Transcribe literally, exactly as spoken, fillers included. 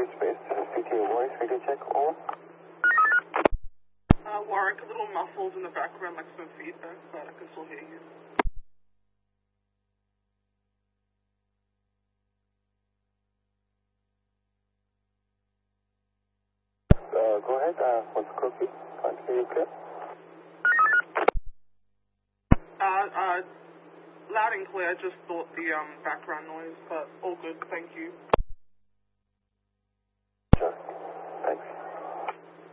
Warwick Space. This is P T A Warwick. Radio check. Over. Uh, Warwick, a little muffled in the background, like some feedback, but I can still hear you. Uh, go ahead. Uh, what's the copy? Can't hear you clear. Uh, uh, loud and clear, just thought the um, background noise, but all good, thank you.